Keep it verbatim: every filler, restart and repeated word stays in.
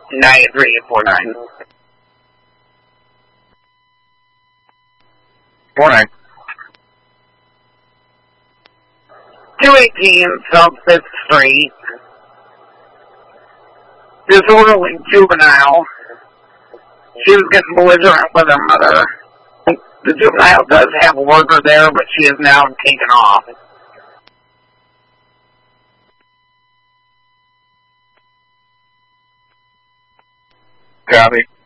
nine three eight four nine. Four nine. Two eighteen South Fifth Street. Disorderly juvenile. She was getting belligerent with her mother. The juvenile does have a worker there, but she is now taken off. Copy.